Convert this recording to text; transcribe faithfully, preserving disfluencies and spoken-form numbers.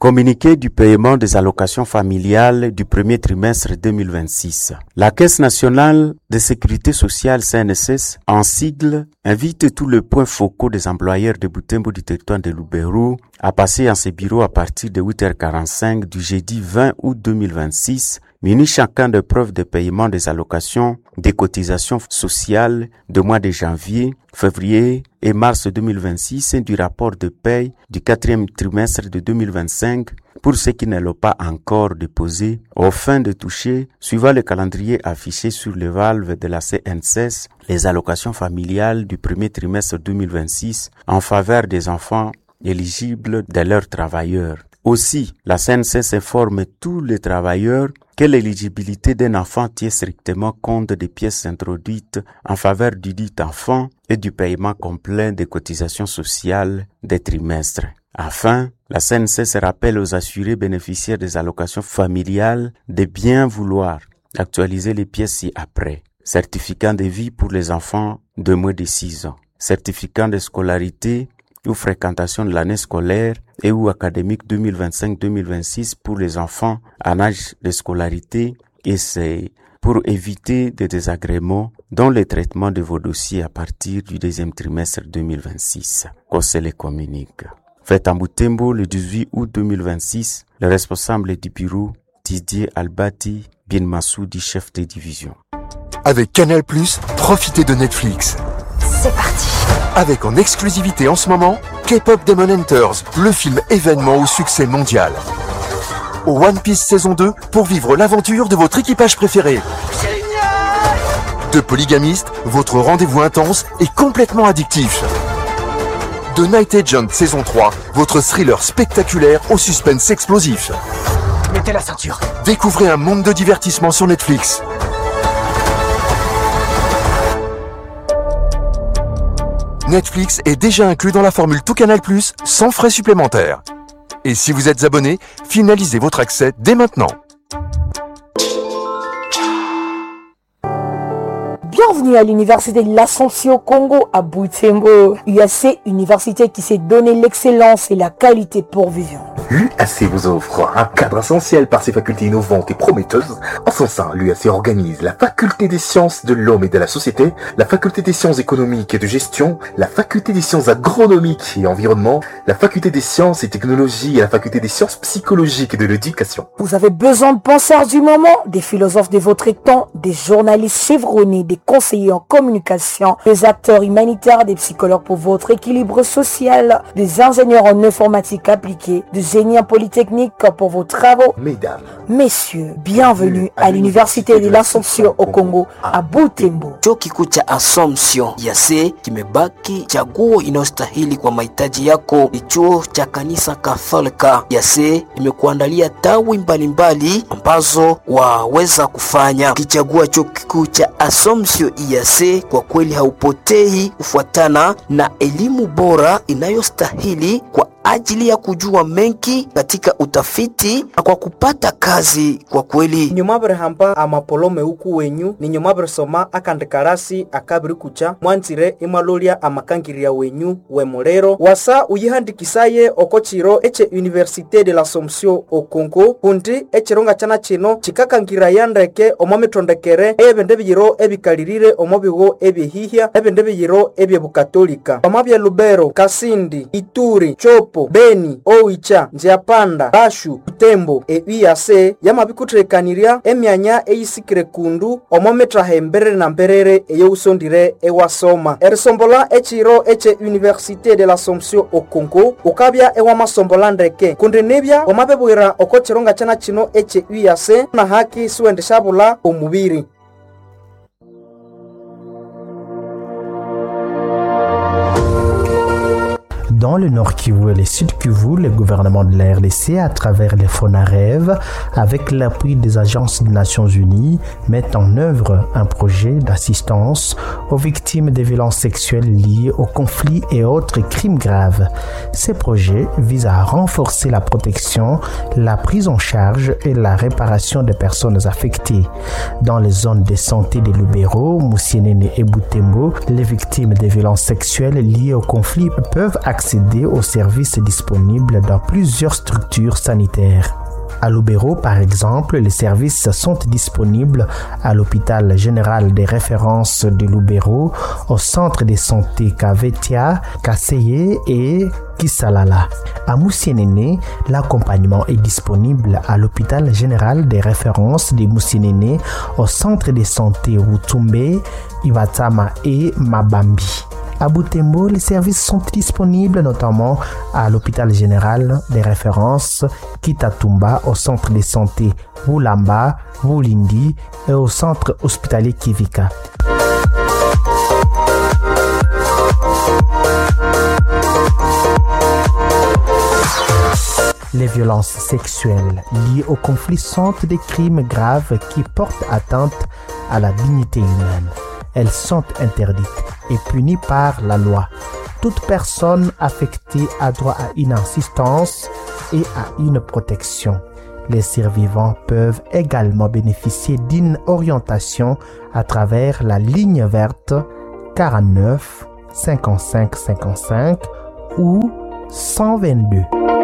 Communiqué du paiement des allocations familiales du premier trimestre deux mille vingt-six. La Caisse nationale de sécurité sociale C N S S, en sigle, invite tous les points focaux des employeurs de Butembo du territoire de Lubero à passer en ses bureaux à partir de huit heures quarante-cinq du jeudi vingt août deux mille vingt-six, munis chacun de preuves de paiement des allocations des cotisations sociales de mois de janvier, février et mars deux mille vingt-six et du rapport de paye du quatrième trimestre de deux mille vingt-cinq pour ceux qui ne l'ont pas encore déposé, aux fins de toucher, suivant le calendrier affiché sur le valve de la C N S S, les allocations familiales du premier trimestre deux mille vingt-six en faveur des enfants éligibles de leurs travailleurs. Aussi, la C N S S informe tous les travailleurs que l'éligibilité d'un enfant tient strictement compte des pièces introduites en faveur du dit enfant et du paiement complet des cotisations sociales des trimestres. Enfin, la C N S S rappelle aux assurés bénéficiaires des allocations familiales de bien vouloir actualiser les pièces ci-après. Certificat de vie pour les enfants de moins de six ans. Certificat de scolarité ou fréquentation de l'année scolaire et ou académique deux mille vingt-cinq deux mille vingt-six pour les enfants en âge de scolarité, et c'est pour éviter des désagréments dans le traitement de vos dossiers à partir du deuxième trimestre deux mille vingt-six. Qu'on se les communique. Fait à Butembo le dix-huit août deux mille vingt-six, le responsable du bureau, Didier Albati Bin Massoudi, chef de division. Avec Canal plus, profitez de Netflix. C'est parti. Avec en exclusivité en ce moment, K-pop Demon Hunters, le film événement au succès mondial. One Piece saison deux pour vivre l'aventure de votre équipage préféré. Génial. De Polygamiste, votre rendez-vous intense et complètement addictif. De Night Agent saison trois, votre thriller spectaculaire au suspense explosif. Mettez la ceinture. Découvrez un monde de divertissement sur Netflix. Netflix est déjà inclus dans la formule Tout Canal plus, sans frais supplémentaires. Et si vous êtes abonné, finalisez votre accès dès maintenant. Bienvenue à l'université de l'Ascension Congo à Butembo. U A C, université qui s'est donné l'excellence et la qualité pour vivre. L'U A C vous offre un cadre essentiel par ses facultés innovantes et prometteuses. En son sein, l'U A C organise la faculté des sciences de l'homme et de la société, la faculté des sciences économiques et de gestion, la faculté des sciences agronomiques et environnement, la faculté des sciences et technologies et la faculté des sciences psychologiques et de l'éducation. Vous avez besoin de penseurs du moment, des philosophes de votre temps, des journalistes chevronnés, des conseillers en communication, des acteurs humanitaires, des psychologues pour votre équilibre social, des ingénieurs en informatique appliquée, des génies en polytechnique pour vos travaux. Mesdames, messieurs, bienvenue à l'université de l'Assomption au Congo à Butembo. Chuo kikuu cha Assumption U A C kimebaki chaguo inayostahili kwa mahitaji yako. Ni chuo cha kanisa Katholika. U A C imekuandalia tawi mbalimbali ambazo waweza kufanya. Ukichagua chuo kikuu cha Assumption U A C, kwa kweli haupotei kufuatana na elimu bora inayostahili kwa ajili ya kujua mengi katika utafiti na kwa kupata kazi. Kwa kweli nyomabre hamba amapolome huku wenyu ni nyomabre soma akandekarasi akabiri kucha mwanzire imalolia amakangiria wenyu wemolero wasa uyihandikisaye okochiro eche Université de l'Assomption au Congo kundi echironga chana chino chikakangira yandeke omomitondekere ebende biyiro ebikalirire omobigo ebihihya ebende biyiro ebyebukatolika omabya Lubero, Kasindi, Ituri, Chopo, Beni, Oicha, Nziapanda, Bashu, Butembo e U A C yamabikutrekaniria emyanya eyisikire kundu omometra hemberere na mberere eyousondire ewasoma erisombola echiro eche Université de l'Assomption au Congo ukabya ewa masombola ndeke kundi nebya omabebwira okochironga chana chino eche U A C na haki suendeshabula omubiri. Dans le Nord Kivu et le Sud Kivu, le gouvernement de la R D C, à travers les FONAREV, avec l'appui des agences des Nations Unies, met en œuvre un projet d'assistance aux victimes des violences sexuelles liées aux conflits et autres crimes graves. Ces projets visent à renforcer la protection, la prise en charge et la réparation des personnes affectées. Dans les zones de santé de Lubero, Musienene et Butembo, les victimes des violences sexuelles liées aux conflits peuvent accéder accéder aux services disponibles dans plusieurs structures sanitaires. À Lubero, par exemple, les services sont disponibles à l'hôpital général des références de Lubero, au centre de santé Kavetia, Kaseye et Kisalala. À Moussienene, l'accompagnement est disponible à l'hôpital général des références de Moussienene, au centre de santé Wutumbe, Iwatama et Mabambi. À Butembo, les services sont disponibles notamment à l'hôpital général des références Kitatumba, au centre de santé Wulamba, Wulindi et au centre hospitalier Kivika. Les violences sexuelles liées au conflit sont des crimes graves qui portent atteinte à la dignité humaine. Elles sont interdites et punies par la loi. Toute personne affectée a droit à une assistance et à une protection. Les survivants peuvent également bénéficier d'une orientation à travers la ligne verte quarante-neuf cinquante-cinq cinquante-cinq ou cent vingt-deux.